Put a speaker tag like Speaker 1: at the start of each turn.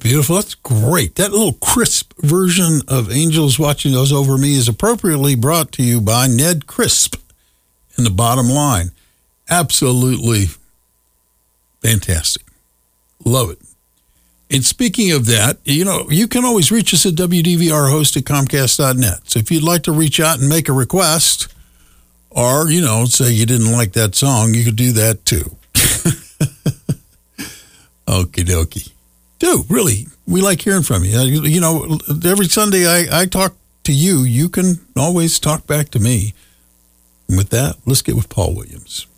Speaker 1: beautiful. That's great. That little crisp version of Angels Watching Those Over Me is appropriately brought to you by Ned Crisp in the Bottom Line. Absolutely fantastic. Love it. And speaking of that, you can always reach us at WDVRhost@Comcast.net. So if you'd like to reach out and make a request or, say you didn't like that song, you could do that too. Okie dokie. Dude, really, we like hearing from you. Every Sunday I talk to you. You can always talk back to me. And with that, let's get with Paul Williams.